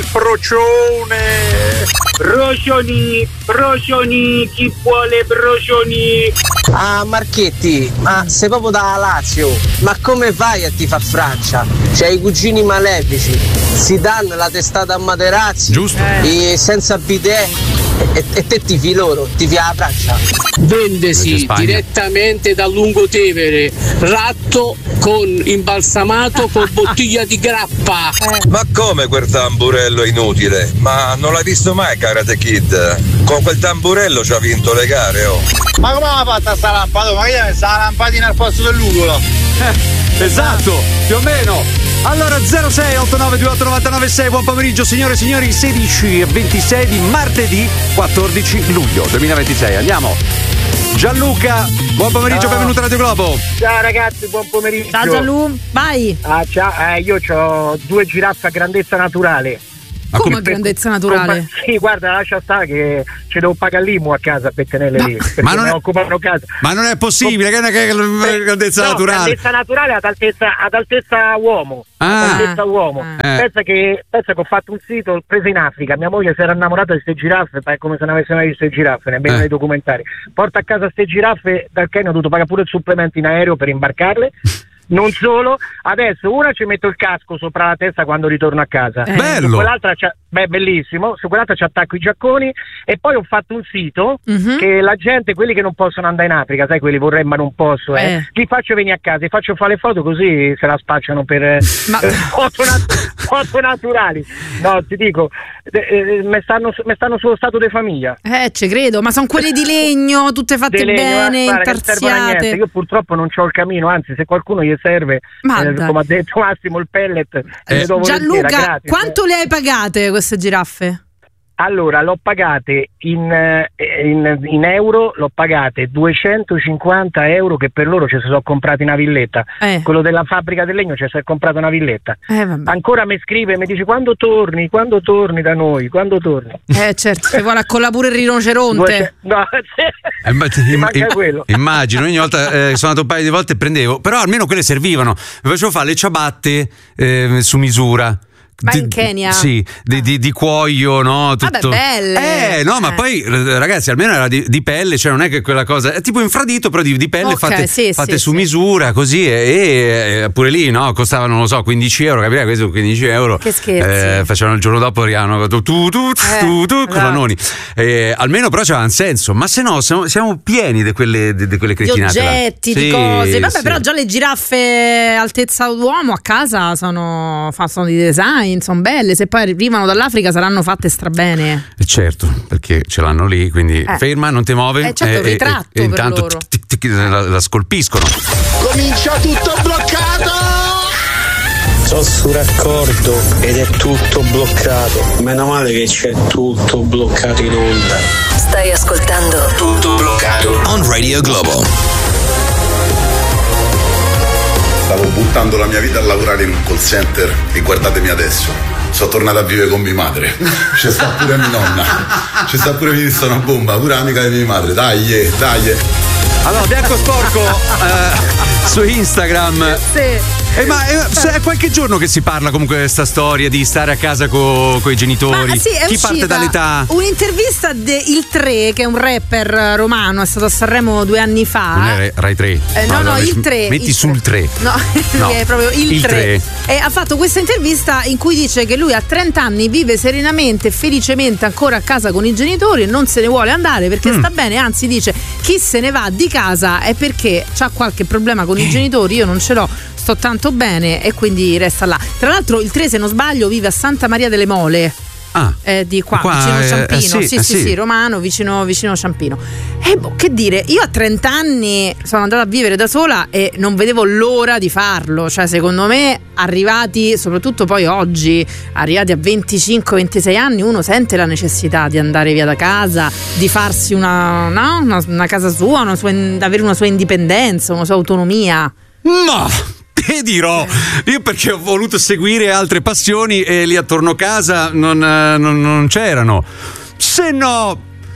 procione. Brocioni, chi vuole brocioni? Ah, Marchetti, ma sei proprio da Lazio, ma come vai a tifare Francia? C'hai i cugini malefici, Zidane la testata a Materazzi, giusto? E senza bidet, e te tifi loro, tifi la Francia. Vendesi direttamente da Lungotevere, ratto con imbalsamato con bottiglia di grappa. Ma come quel tamburello è inutile? Ma non l'hai visto mai Karate Kid? Con quel tamburello ci ha vinto le gare, oh. Ma come l'ha fatta sta lampada? Ma che è sta lampadina al posto dell'ugolo? Esatto, più o meno. Allora 06 89 28 996, buon pomeriggio signore e signori, 16:26 di martedì 14 luglio 2026. Andiamo. Gianluca, buon pomeriggio, benvenuto a Radio Globo. Ciao ragazzi, buon pomeriggio. Ciao Gianlu, vai. Ciao, io ho 2 giraffe a grandezza naturale. Come a grandezza naturale? Sì, guarda, lascia stare che ci devo pagare l'IMU a casa per tenerle lì, perché ma non mi è, occupano casa. Ma non è possibile, che è grandezza naturale? Grandezza naturale ad altezza uomo. Altezza uomo. Pensa che ho fatto un sito, preso in Africa, mia moglie si era innamorata di queste giraffe, come se non avesse mai visto le giraffe, nemmeno nei documentari. Porta a casa queste giraffe dal Kenya, ho dovuto pagare pure il supplemento in aereo per imbarcarle. Non solo, adesso una ci metto il casco sopra la testa quando ritorno a casa. Bello! Su quell'altra bellissimo, su quell'altra ci attacco i giacconi e poi ho fatto un sito che la gente, quelli che non possono andare in Africa, sai, quelli vorrei ma non posso, li faccio venire a casa, li faccio fare le foto così se la spacciano per foto naturali. No, ti dico, me stanno sullo stato di famiglia. Ci credo, ma sono quelle di legno, tutte fatte bene, intarsiate. Io purtroppo non c'ho il camino, anzi se qualcuno gli serve, come ha detto Massimo, il pellet, Gianluca, quanto le hai pagate queste giraffe? Allora, l'ho pagate in euro, l'ho pagate 250 euro, che per loro ci sono comprati una villetta. Quello della fabbrica del legno ci si è comprato una villetta. Ancora mi scrive, mi dice quando torni da noi, quando torni? Certo, se vuole accolla pure il rinoceronte. Manca quello. Immagino, ogni volta sono andato un paio di volte e prendevo, però almeno quelle servivano. Mi facevo fare le ciabatte su misura. Ma in Kenya? Sì, di cuoio, no? Tutto. Vabbè, belle. No, ma poi ragazzi, almeno era di pelle, cioè non è che quella cosa, è tipo infradito, però di pelle, fatte su misura, così, e pure lì, no? Costavano, non lo so, 15 euro, capirai? Questo 15 euro. Che scherzi. Facevano il giorno dopo, arrivavano colonnoni. Almeno però c'aveva un senso, ma se no siamo pieni di quelle cretinate. Di oggetti, di cose. Vabbè, però già le giraffe altezza uomo a casa sono di design. Sono belle, se poi arrivano dall'Africa saranno fatte strabene. Certo, perché ce l'hanno lì, quindi ferma, non ti muove. Certo, un ritratto e intanto la scolpiscono. Comincia tutto bloccato! Sono su raccordo ed è tutto bloccato. Meno male che c'è tutto bloccato in onda. Stai ascoltando Tutto bloccato on Radio Globo. Stavo buttando la mia vita a lavorare in un call center e guardatemi adesso. Sono tornato a vivere con mia madre. C'è sta pure mia nonna. C'è sta pure mia una bomba, pure amica di mia madre. Dai. Allora, Bianco Sporco su Instagram. Sì. Ma è qualche giorno che si parla comunque di questa storia di stare a casa con i genitori. Ma sì, è chi uscita parte dall'età? Un'intervista Il 3, che è un rapper romano, è stato a Sanremo 2 anni fa. Non è Rai 3. No, Il 3. Metti sul 3. No, è proprio Il 3. E ha fatto questa intervista in cui dice che lui a 30 anni vive serenamente e felicemente ancora a casa con i genitori e non se ne vuole andare perché sta bene, anzi dice chi se ne va di casa è perché c'ha qualche problema con i genitori, io non ce l'ho, sto tanto bene e quindi resta là. Tra l'altro Il 3, se non sbaglio, vive a Santa Maria delle Mole. Di qua vicino Ciampino, sì, romano, vicino Ciampino. E che dire, io a 30 anni sono andata a vivere da sola e non vedevo l'ora di farlo, cioè secondo me arrivati, soprattutto poi oggi, arrivati a 25-26 anni, uno sente la necessità di andare via da casa, di farsi una casa sua, avere una sua indipendenza, una sua autonomia. Ma che dirò? Io perché ho voluto seguire altre passioni e lì attorno a casa non c'erano. Se no,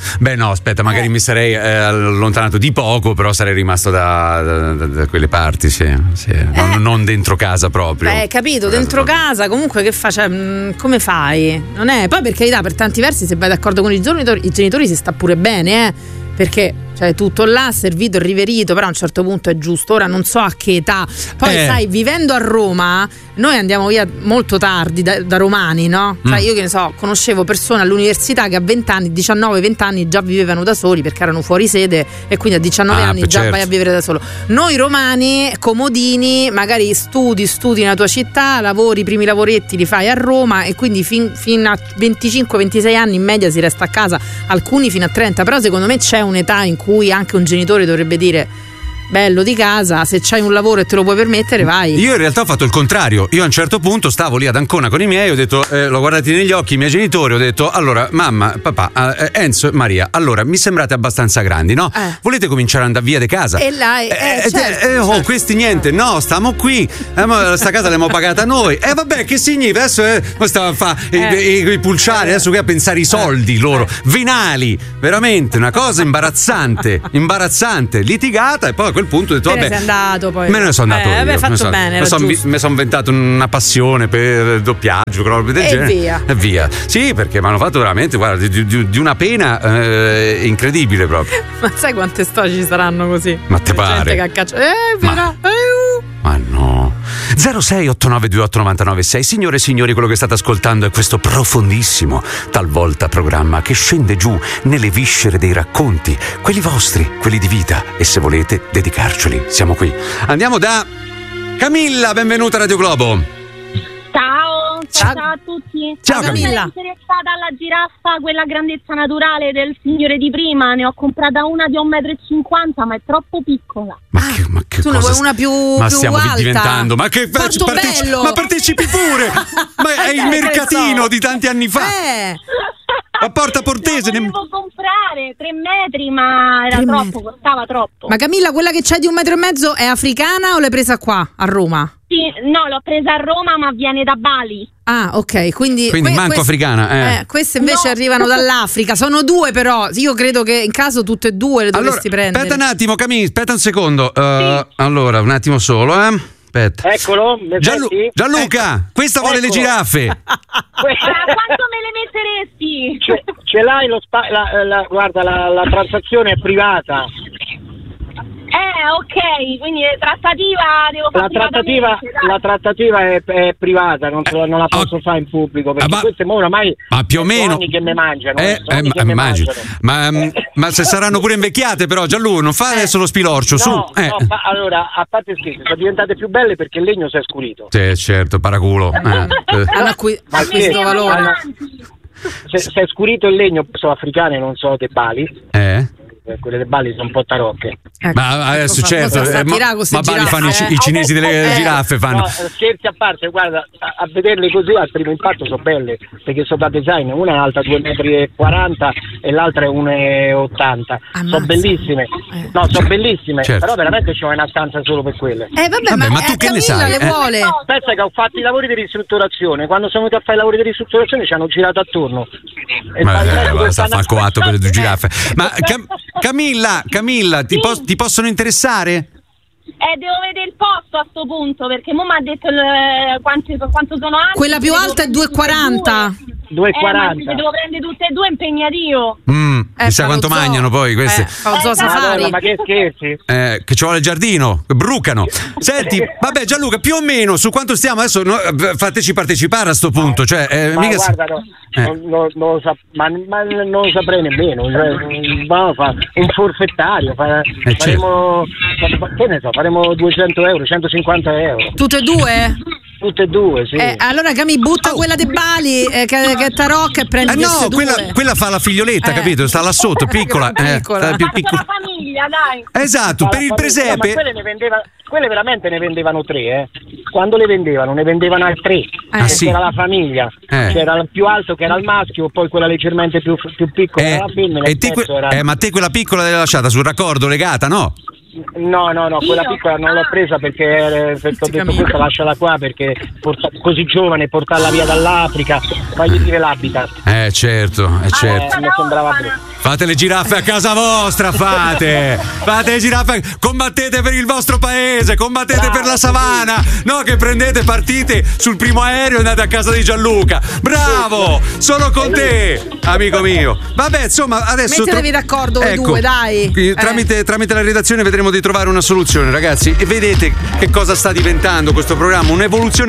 Beh no, aspetta, magari mi sarei allontanato di poco, però sarei rimasto da quelle parti, sì. Non dentro casa proprio. Beh, capito, dentro casa comunque che fa? Cioè, come fai? Non è. Poi per carità, per tanti versi, se vai d'accordo con i genitori si sta pure bene, perché cioè tutto là, servito e riverito, però a un certo punto è giusto. Ora non so a che età. Poi sai, vivendo a Roma, noi andiamo via molto tardi da romani, no? Sai, io che ne so, conoscevo persone all'università che a 20 anni, 19-20 anni già vivevano da soli perché erano fuori sede, e quindi a 19 anni già vai a vivere da solo. Noi romani, comodini, magari studi nella tua città, lavori, i primi lavoretti li fai a Roma, e quindi fino a 25-26 anni in media si resta a casa, alcuni fino a 30, però secondo me c'è un'età in cui anche un genitore dovrebbe dire: bello di casa, se c'hai un lavoro e te lo puoi permettere, vai. Io in realtà ho fatto il contrario. Io a un certo punto stavo lì ad Ancona con i miei, ho detto, l'ho guardati negli occhi i miei genitori, ho detto: allora mamma, papà, Enzo e Maria, allora mi sembrate abbastanza grandi, no? Volete cominciare ad andare via di casa? E là certo. Questi niente, no, stiamo qui, sta casa l'abbiamo pagata noi. Vabbè, che significa? Adesso stiamo a fare i pulciari, adesso qui a pensare i soldi loro, venali, veramente una cosa imbarazzante, litigata, e poi a quel punto ho detto vabbè, sei andato poi. Me ne sono andato io. Vabbè, fatto bene, mi sono inventato una passione per doppiaggio, roba del genere. E via. Sì, perché mi hanno fatto veramente, guarda, di una pena incredibile proprio. Ma sai quante storie ci saranno così? Ma te pare? Gente che caccia. Ma no. 0689289996. Signore e signori, quello che state ascoltando è questo profondissimo, talvolta programma che scende giù nelle viscere dei racconti, quelli vostri, quelli di vita, e se volete dedicarceli, siamo qui. Andiamo da Camilla, benvenuta a Radio Globo. Ciao a tutti. Ciao Camilla. Sono interessata alla giraffa, quella grandezza naturale del signore di prima. Ne ho comprata una di 1,50 m, ma è troppo piccola. Ma che tu cosa? ne vuoi una più stiamo alta? diventando. Ma che ma partecipi pure. Ma è il mercatino di tanti anni fa. A Porta Portese. La volevo comprare 3 metri, ma era troppo, costava troppo. Ma Camilla, quella che c'è di 1,5 m è africana o l'hai presa qua a Roma? Sì, no, l'ho presa a Roma, ma viene da Bali. Ah, ok, quindi manco africana. Queste invece arrivano dall'Africa. Sono 2 però. Io credo che in caso tutte e 2 le dovresti prendere. Aspetta un attimo, Camilla, aspetta un secondo. Sì. Allora, un attimo solo, Aspetta. Eccolo, Gianluca, questa vuole le giraffe. Quanto me le metteresti? Ce l'hai guarda, la transazione è privata. Ok, quindi la trattativa è privata, non la posso fare in pubblico, perché queste oramai più o meno anni che mi mangiano. Immagino. Ma se saranno pure invecchiate, però Gianluca non fa adesso lo spilorcio, su. Allora, a parte scherzi, sono diventate più belle perché il legno si è scurito. Sì, certo, paraculo. Hanno acquisto valore. Se è scurito il legno, sono africane, non so dei Bali. Quelle dei Bali sono un po' tarocche. Ma adesso certo, ma Bali fanno i cinesi delle giraffe fanno. No, scherzi a parte, guarda, a vederle così al primo impatto sono belle, perché sono da design, una è alta 2,40 m e l'altra è 1,80 m. Sono bellissime. No, sono bellissime, certo. Però veramente c'è una stanza solo per quelle. Vabbè, ma tu che ne sai? Le vuole. Pensa che ho fatto i lavori di ristrutturazione, quando sono venuti a fare i lavori di ristrutturazione ci hanno girato attorno. Sta fa il coatto per le giraffe. Ma Camilla, ti possono interessare? Devo vedere il posto a sto punto, perché mo mi ha detto quanto sono alti. Quella più alta è 2,40. 2,40. Se devo prendere tutte e 2 impegnativo. Chissà quanto mangiano poi queste. Safari. Ma che scherzi? Che ci vuole il giardino, brucano. Senti, vabbè Gianluca, più o meno su quanto stiamo adesso, fateci partecipare a sto punto, cioè ma mica guarda, non lo saprei nemmeno, un forfettario, faremo che ne so, faremo 200 euro, 150 euro. Tutte e 2? Tutte e 2, sì. Allora Cami butta quella dei Bali che è tarocca e prendi queste due. Quella fa la figlioletta, capito? Sta là sotto, piccola. Più piccola famiglia, dai. Esatto, per il presepe. Ma quelle veramente ne vendevano 3, Quando le vendevano, ne vendevano al 3. Sì. C'era la famiglia, c'era il più alto che era il maschio, poi quella leggermente più piccola era la femmina. Ma te quella piccola l'hai lasciata sul raccordo legata, no? No, quella piccola non l'ho presa perché ho detto questa lasciala qua, perché così giovane portarla via dall'Africa, fagli dire l'habitat. Certo. Mi sembrava Fate le giraffe a casa vostra, fate le giraffe, combattete per il vostro paese, combattete per la savana, no che prendete, partite sul primo aereo e andate a casa di Gianluca. Bravo, sono con te, amico mio. Vabbè, insomma, adesso mettetevi d'accordo voi due, dai. Tramite la redazione vedremo di trovare una soluzione, ragazzi, e vedete che cosa sta diventando questo programma, un'evoluzione